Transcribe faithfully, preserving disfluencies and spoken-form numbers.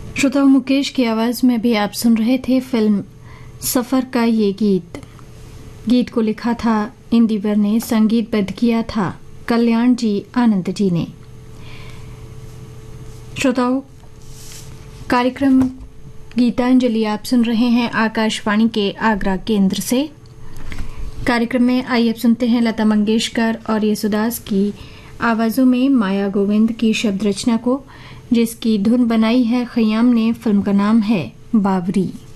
श्रोताओं, मुकेश की आवाज में भी आप सुन रहे थे फिल्म सफर का ये गीत। गीत को लिखा था इंदिवर ने, संगीतबद्ध किया था कल्याण जी आनंद जी ने। श्रोताओं, कार्यक्रम गीतांजलि आप सुन रहे हैं आकाशवाणी के आगरा केंद्र से। कार्यक्रम में आइए अब सुनते हैं लता मंगेशकर और येसुदास की आवाजों में माया गोविंद की शब्द रचना को, जिसकी धुन बनाई है खयाम ने। फिल्म का नाम है बावरी।